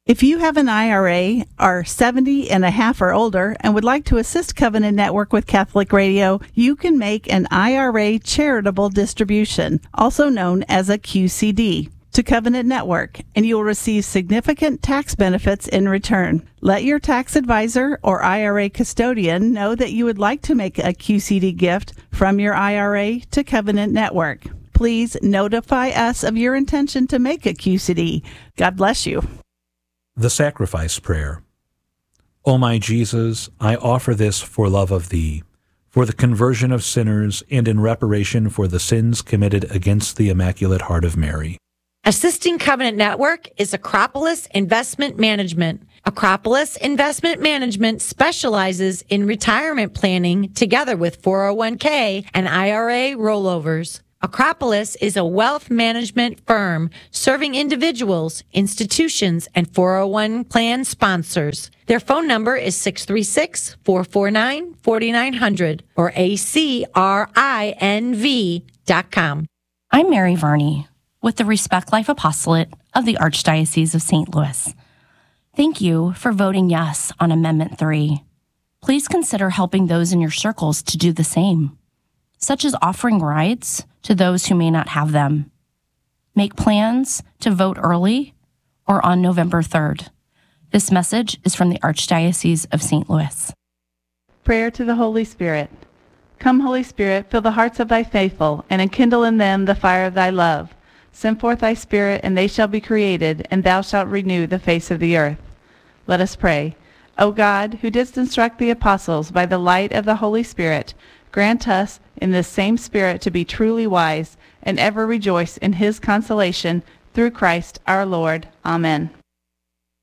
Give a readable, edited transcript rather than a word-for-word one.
If you have an IRA, are 70 and a half or older, and would like to assist Covenant Network with Catholic Radio, you can make an IRA charitable distribution, also known as a QCD, to Covenant Network, and you will receive significant tax benefits in return. Let your tax advisor or IRA custodian know that you would like to make a QCD gift from your IRA to Covenant Network. Please notify us of your intention to make a QCD. God bless you. The Sacrifice Prayer. O my Jesus, I offer this for love of Thee, for the conversion of sinners, and in reparation for the sins committed against the Immaculate Heart of Mary. Assisting Covenant Network is Acropolis Investment Management. Acropolis Investment Management specializes in retirement planning together with 401k and IRA rollovers. Acropolis is a wealth management firm serving individuals, institutions, and 401 plan sponsors. Their phone number is 636-449-4900 or acrinv.com. I'm Mary Varney with the Respect Life Apostolate of the Archdiocese of St. Louis. Thank you for voting yes on Amendment 3. Please consider helping those in your circles to do the same, such as offering rides to those who may not have them. Make plans to vote early or on November 3rd. This message is from the Archdiocese of St. Louis. Prayer to the Holy Spirit. Come, Holy Spirit, fill the hearts of thy faithful, and enkindle in them the fire of thy love. Send forth thy Spirit, and they shall be created, and thou shalt renew the face of the earth. Let us pray. O God, who didst instruct the apostles by the light of the Holy Spirit, grant us in this same Spirit to be truly wise, and ever rejoice in his consolation, through Christ our Lord. Amen.